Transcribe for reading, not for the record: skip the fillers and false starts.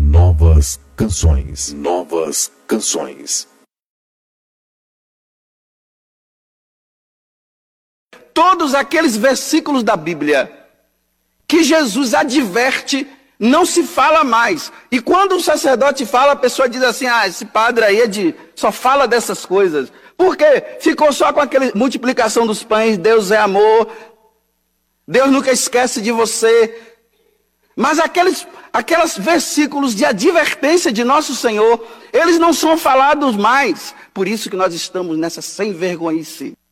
Novas canções. Novas canções. Todos aqueles versículos da Bíblia que Jesus adverte, não se fala mais. E quando o sacerdote fala, a pessoa diz assim: ah, esse padre aí só fala dessas coisas. Por quê? Ficou só com aquela multiplicação dos pães, Deus é amor, Deus nunca esquece de você. Mas aqueles versículos de advertência de nosso Senhor, eles não são falados mais. Por isso que nós estamos nessa sem vergonhice.